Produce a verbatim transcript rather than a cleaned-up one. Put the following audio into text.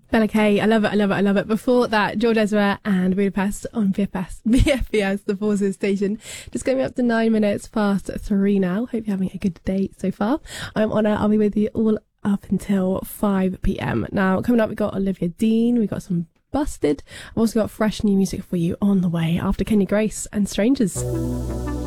Bella K, I love it, I love it, I love it. Before that, George Ezra and Budapest on V F S, V F B S, the Forces station. Just going up to nine minutes past three now. Hope you're having a good day so far. I'm Honor. I'll be with you all up until five p.m. Now, coming up, we've got Olivia Dean. We've got some Busted. I've also got fresh new music for you on the way after Kenya Grace and Strangers.